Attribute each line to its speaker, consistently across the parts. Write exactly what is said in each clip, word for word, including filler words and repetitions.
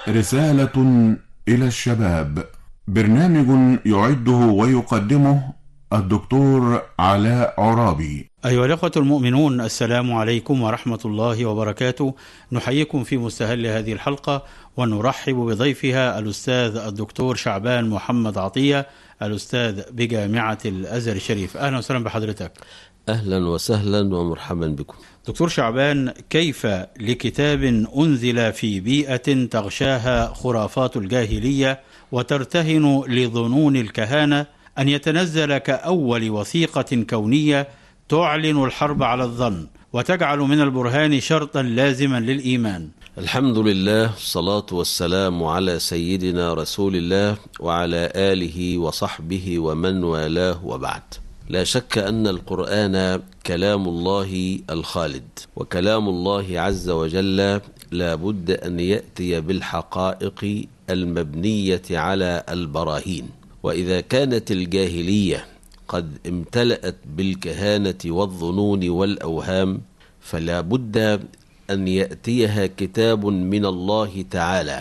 Speaker 1: رسالة إلى الشباب، برنامج يعده ويقدمه الدكتور علاء عرابي.
Speaker 2: أيها الأخوة المؤمنون، السلام عليكم ورحمة الله وبركاته. نحييكم في مستهل هذه الحلقة ونرحب بضيفها الأستاذ الدكتور شعبان محمد عطية، الأستاذ بجامعة الأزهر الشريف. أهلا وسهلا بحضرتك.
Speaker 3: أهلا وسهلا ومرحبا بكم.
Speaker 2: دكتور شعبان، كيف لكتاب أنزل في بيئة تغشاها خرافات الجاهلية وترتهن لظنون الكهانة أن يتنزل كأول وثيقة كونية تعلن الحرب على الظن وتجعل من البرهان شرطا لازما للإيمان؟
Speaker 3: الحمد لله، الصلاة والسلام على سيدنا رسول الله وعلى آله وصحبه ومن والاه، وبعد. لا شك أن القرآن كلام الله الخالد، وكلام الله عز وجل لا بد أن يأتي بالحقائق المبنية على البراهين. وإذا كانت الجاهلية قد امتلأت بالكهانة والظنون والأوهام، فلا بد أن يأتيها كتاب من الله تعالى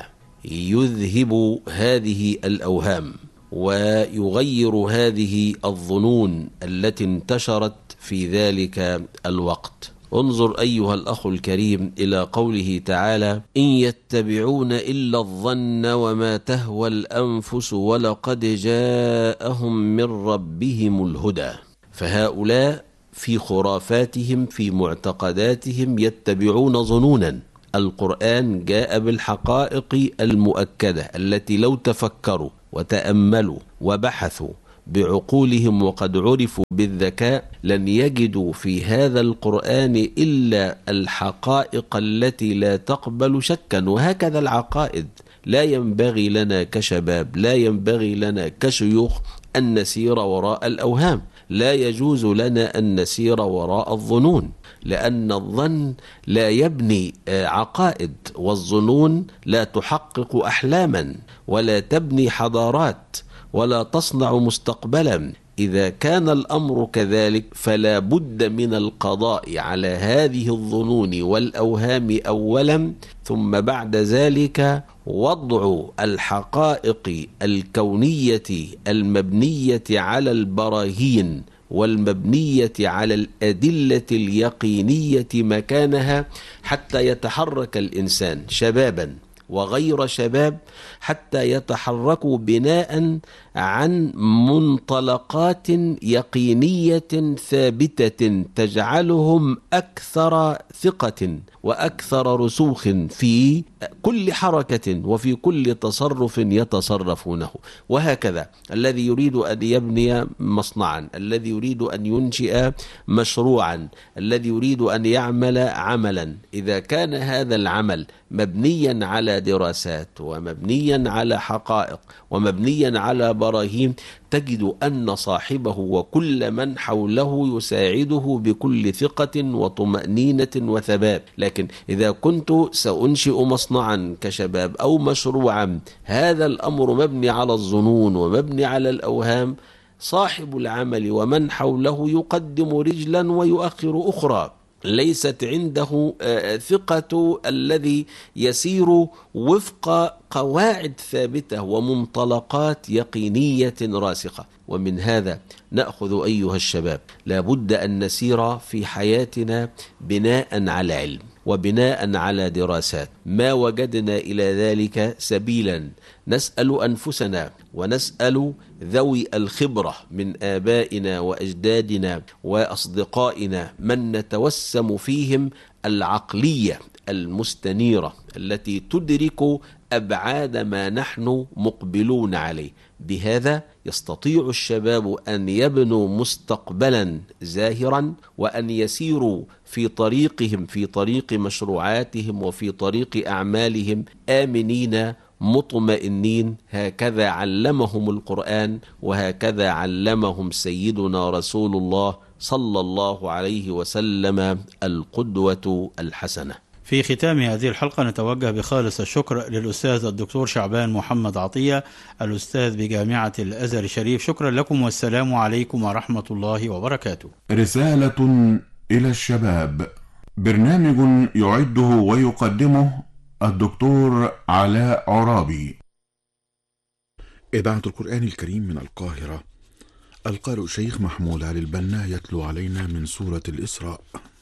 Speaker 3: يذهب هذه الأوهام ويغير هذه الظنون التي انتشرت في ذلك الوقت. انظر أيها الأخ الكريم إلى قوله تعالى: إن يتبعون إلا الظن وما تهوى الأنفس ولقد جاءهم من ربهم الهدى. فهؤلاء في خرافاتهم في معتقداتهم يتبعون ظنونا. القرآن جاء بالحقائق المؤكدة التي لو تفكروا وتأملوا وبحثوا بعقولهم وقد عرفوا بالذكاء لن يجدوا في هذا القرآن إلا الحقائق التي لا تقبل شكا. وهكذا العقائد. لا ينبغي لنا كشباب، لا ينبغي لنا كشيوخ أن نسير وراء الأوهام. لا يجوز لنا أن نسير وراء الظنون، لأن الظن لا يبني عقائد، والظنون لا تحقق أحلاما ولا تبني حضارات ولا تصنع مستقبلا. إذا كان الأمر كذلك فلا بد من القضاء على هذه الظنون والأوهام أولا، ثم بعد ذلك وضع الحقائق الكونية المبنية على البراهين والمبنية على الأدلة اليقينية مكانها، حتى يتحرك الإنسان شبابا وغير شباب، حتى يتحركوا بناء عن منطلقات يقينية ثابتة تجعلهم أكثر ثقة وأكثر رسوخ في كل حركة وفي كل تصرف يتصرفونه. وهكذا الذي يريد أن يبني مصنعا، الذي يريد أن ينشئ مشروعا، الذي يريد أن يعمل عملا، إذا كان هذا العمل مبنيا على دراسات ومبنيا على حقائق ومبنيا على براهين، تجد أن صاحبه وكل من حوله يساعده بكل ثقة وطمأنينة وثبات. لكن إذا كنت سأنشئ مصنعا كشباب أو مشروعا هذا الأمر مبني على الظنون ومبني على الأوهام، صاحب العمل ومن حوله يقدم رجلا ويؤخر أخرى. ليست عنده ثقة الذي يسير وفق قواعد ثابتة ومنطلقات يقينية راسخة. ومن هذا نأخذ أيها الشباب، لابد أن نسير في حياتنا بناء على علم وبناء على دراسات. ما وجدنا إلى ذلك سبيلا نسأل أنفسنا ونسأل ذوي الخبرة من آبائنا وأجدادنا وأصدقائنا من نتوسم فيهم العقلية المستنيرة التي تدرك أبعاد ما نحن مقبلون عليه. بهذا يستطيع الشباب أن يبنوا مستقبلا زاهرا وأن يسيروا في طريقهم في طريق مشروعاتهم وفي طريق أعمالهم آمنين مطمئنين. هكذا علمهم القرآن وهكذا علمهم سيدنا رسول الله صلى الله عليه وسلم القدوة الحسنة.
Speaker 2: في ختام هذه الحلقة نتوجه بخالص الشكر للأستاذ الدكتور شعبان محمد عطية، الأستاذ بجامعة الأزهر الشريف. شكرا لكم والسلام عليكم ورحمة الله وبركاته.
Speaker 1: رسالة إلى الشباب، برنامج يعده ويقدمه الدكتور علاء عرابي.
Speaker 4: إذاعة القرآن الكريم من القاهرة، القارئ الشيخ محمود علي البنا يتلو علينا من سورة الإسراء.